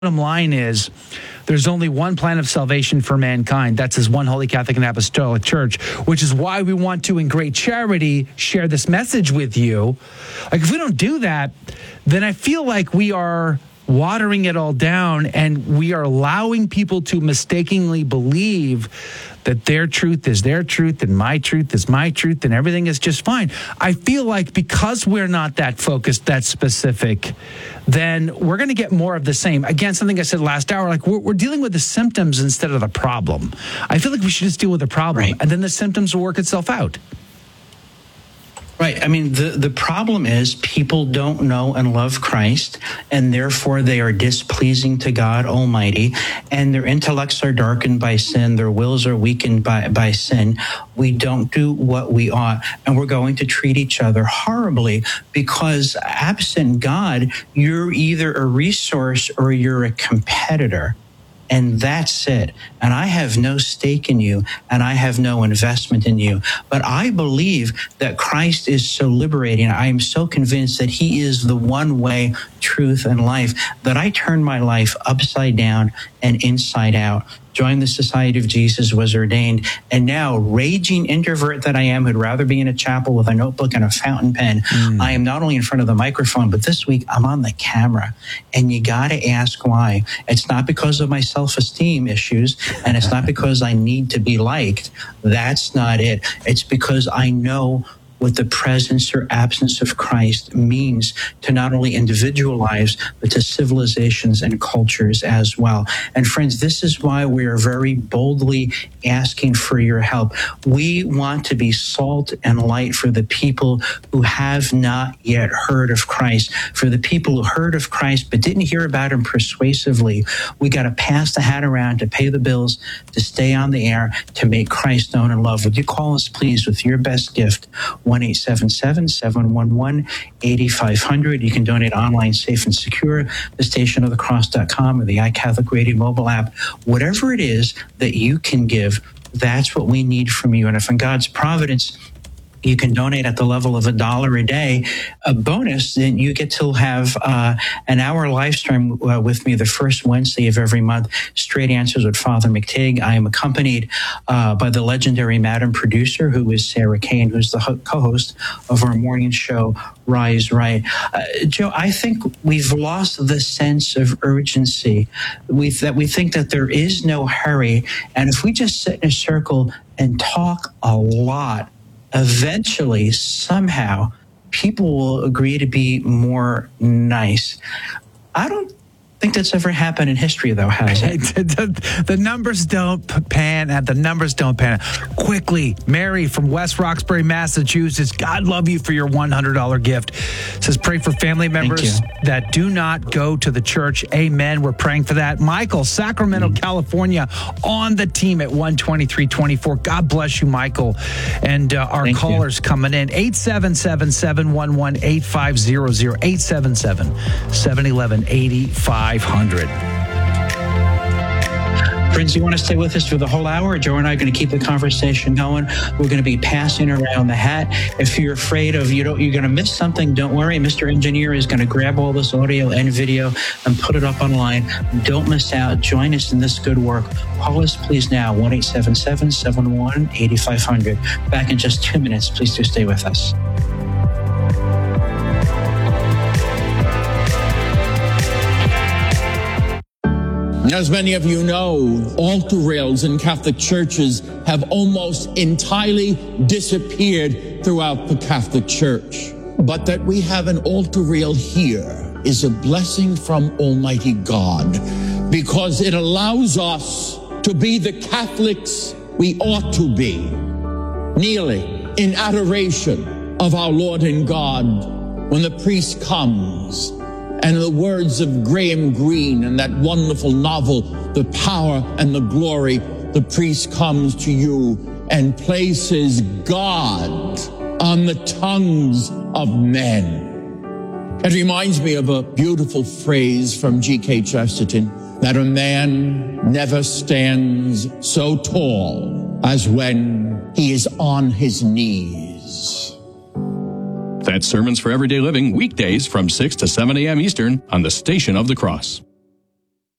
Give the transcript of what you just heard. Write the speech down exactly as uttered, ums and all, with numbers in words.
bottom line is there's only one plan of salvation for mankind. That's his one holy Catholic and Apostolic Church, which is why we want to, in great charity, share this message with you. Like, if we don't do that, then I feel like we are watering it all down, and we are allowing people to mistakenly believe that their truth is their truth and my truth is my truth and everything is just fine. I feel like because we're not that focused, that specific, then we're going to get more of the same. Again, something I said last hour, like we're, we're dealing with the symptoms instead of the problem. I feel like we should just deal with the problem, right, and then the symptoms will work itself out. Right. I mean, the, the problem is people don't know and love Christ, and therefore they are displeasing to God Almighty, and their intellects are darkened by sin. Their wills are weakened by, by sin. We don't do what we ought, and we're going to treat each other horribly because absent God, you're either a resource or you're a competitor. And that's it. And I have no stake in you, and I have no investment in you. But I believe that Christ is so liberating. I am so convinced that he is the one way, truth, and life that I turn my life upside down and inside out. Joined the Society of Jesus, was ordained, and now, raging introvert that I am, who'd rather be in a chapel with a notebook and a fountain pen, mm. I am not only in front of the microphone, but this week I'm on the camera. And you got to ask why. It's not because of my self-esteem issues, and it's not because I need to be liked. That's not it. It's because I know what the presence or absence of Christ means to not only individual lives, but to civilizations and cultures as well. And friends, this is why we are very boldly asking for your help. We want to be salt and light for the people who have not yet heard of Christ. For the people who heard of Christ but didn't hear about him persuasively, we got to pass the hat around to pay the bills, to stay on the air, to make Christ known and loved. Would you call us, please, with your best gift? one eight seven seven, seven one one, eight five zero zero. You can donate online, safe and secure, the station of the cross dot com or the iCatholic Radio mobile app. Whatever it is that you can give, that's what we need from you. And if in God's providence you can donate at the level of a dollar a day, a bonus, then you get to have uh, an hour live stream uh, with me the first Wednesday of every month, Straight Answers with Father McTigg. I am accompanied uh, by the legendary Madam Producer, who is Sarah Kane, who's the ho- co-host of our morning show, Rise Right. Uh, Joe, I think we've lost the sense of urgency. We that we think that there is no hurry, and if we just sit in a circle and talk a lot, eventually, somehow, people will agree to be more nice. I don't think that's ever happened in history, though, has it? the, the numbers don't pan out. The numbers don't pan out. Quickly, Mary from West Roxbury, Massachusetts. God love you for your one hundred dollars gift. Says, pray for family members that do not go to the church. Amen. We're praying for that. Michael, Sacramento, mm. California, on the team at one twenty-three twenty-four. God bless you, Michael. And uh, our Thank callers you. Coming in. eight seven seven, seven one one, eight five zero zero. eight seven seven, seven one one, eight five hundred. Friends, you want to stay with us for the whole hour? Joe and I are going to keep the conversation going. We're going to be passing around the hat. If you're afraid of you don't, you're going to miss something, don't worry. Mister Engineer is going to grab all this audio and video and put it up online. Don't miss out. Join us in this good work. Call us, please, now, one eight seven seven, seven one one, eight five zero zero. Back in just two minutes. Please do stay with us. As many of you know, altar rails in Catholic churches have almost entirely disappeared throughout the Catholic Church. But that we have an altar rail here is a blessing from Almighty God, because it allows us to be the Catholics we ought to be, kneeling in adoration of our Lord and God when the priest comes. And in the words of Graham Greene in that wonderful novel, The Power and the Glory, the priest comes to you and places God on the tongues of men. It reminds me of a beautiful phrase from G K Chesterton, that a man never stands so tall as when he is on his knees. That's Sermons for Everyday Living, weekdays from six to seven a.m. Eastern on the Station of the Cross.